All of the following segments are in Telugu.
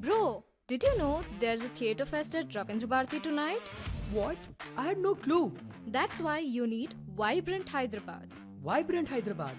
Bro, did you know there's a theatre fest at Ravindra Bharati tonight? What? I had no clue. That's why you need Vibrant Hyderabad. Vibrant Hyderabad.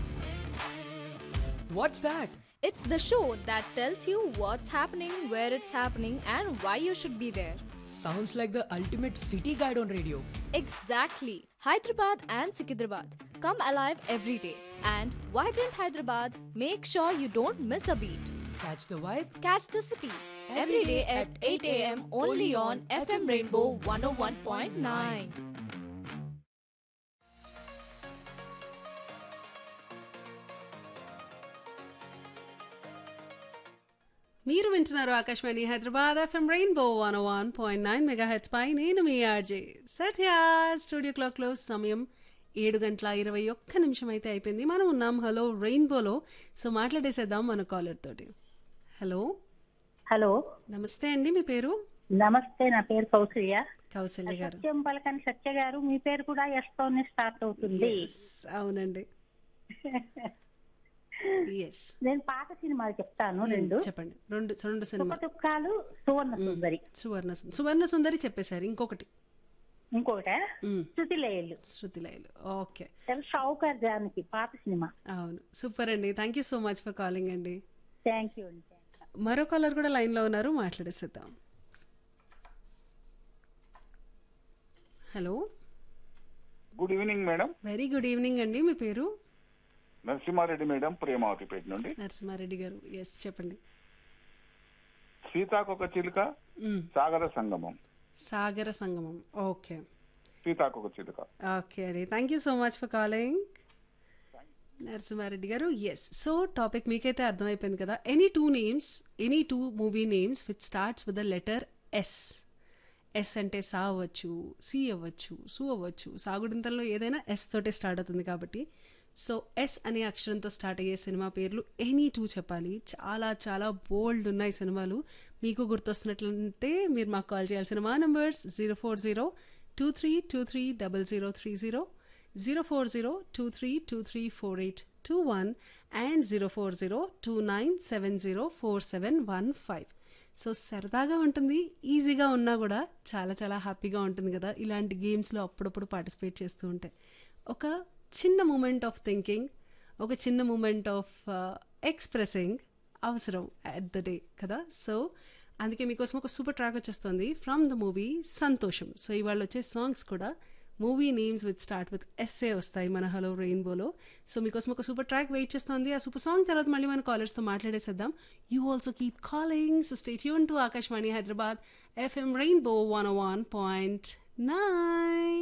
What's that? It's the show that tells you what's happening, where it's happening, and why you should be there. Sounds like the ultimate city guide on radio. Exactly. Hyderabad and Sikidrabad come alive every day. And Vibrant Hyderabad, make sure you don't miss a beat. Catch the vibe. Catch the city every day at 8 a.m. only on FM Rainbow 101.9. మీరు వింటున్నారు Akashvani Hyderabad FM rainbow 101.9 megahertz పై నేను మీ ఆర్జే సత్య. స్టూడియో క్లాక్లో సమయం 7:21 అయితే అయిపోయింది. మనం ఉన్నాం హలో రెయిన్బోలో. సో మాట్లాడేసేద్దాం మన కాలర్ తోటి. హలో హలో నమస్తే అండి, మీ పేరు? నమస్తే, నా పేరు కౌసల్య. కౌసల్య గారు. సత్యం పలకని సత్య గారు, మీ పేరు కూడా ఎస్ తోనే స్టార్ట్ అవుతుంది. Yes, అవునండి. ఎస్, నేను పాత సినిమాలు చెప్తాను రెండు. చెప్పండి. రెండు సినిమా. సుఖదుఖాలు, సువర్ణ సుందరి. సువర్ణ సుందరి చెప్పేశారు. ఇంకొకటి ఇంకొకట శృతిలయలు. శృతిలయలు. ఓకే, షౌకర్ జానకి పాత సినిమా. అవును, సూపర్ అండి. Thank you so much for calling అండి. థ్యాంక్ యూ అండి. మరో కాలర్ కూడా లైన్ లో ఉన్నారు, మాట్లాడేసేద్దాం. Hello, good evening madam. Very good evening అండి, మీ పేరు? నరసింహారెడ్డి మేడం, ప్రేమావతిపేట నుండి. నరసింహారెడ్డి గారు, ఎస్ చెప్పండి. సీతాకొక చిలుక, సాగర సంగమం. సాగర సంగమం. ఓకే, సీతాకొక చిలుక. ఓకే అండి, thank you so much for calling Narasimha Reddy గారు. ఎస్, సో టాపిక్ మీకైతే అర్థమైపోయింది కదా. Any two movie names which starts with the letter S. Yes అంటే సా అవ్వచ్చు, సి అవ్వచ్చు, సు అవ్వచ్చు. సాగుడింతల్లో ఏదైనా ఎస్ తోటే స్టార్ట్ అవుతుంది కాబట్టి సో ఎస్ అనే అక్షరంతో స్టార్ట్ అయ్యే సినిమా పేర్లు ఎనీ టూ చెప్పాలి. చాలా చాలా బోల్డ్ ఉన్నాయి సినిమాలు. మీకు గుర్తొస్తున్నట్లయితే మీరు మాకు కాల్ చేయాల్సిన మా నంబర్స్ 04023230030, 04023234821 అండ్ 04029704715. సో సరదాగా ఉంటుంది, ఈజీగా ఉన్నా కూడా చాలా చాలా హ్యాపీగా ఉంటుంది కదా ఇలాంటి గేమ్స్లో అప్పుడప్పుడు పార్టిసిపేట్ చేస్తూ ఉంటే. ఒక చిన్న మూమెంట్ ఆఫ్ థింకింగ్, ఒక చిన్న మూమెంట్ ఆఫ్ ఎక్స్ప్రెసింగ్ అవసరం అట్ ద డే కదా. సో అందుకే మీకోసం ఒక సూపర్ ట్రాక్ వచ్చేస్తుంది ఫ్రమ్ ద మూవీ సంతోషం. సో ఇవాళ వచ్చే సాంగ్స్ కూడా movie names with start with SA వస్తాయి మన హలో రెయిన్బోలో. సో మీకోసం ఒక సూపర్ ట్రాక్ వెయిట్ చేస్తుంది. ఆ సూపర్ సాంగ్ తర్వాత మళ్ళీ మన కాలర్స్తో మాట్లాడేసేద్దాం. You also keep calling. So stay tune to Akashvani Hyderabad FM rainbow 101.9.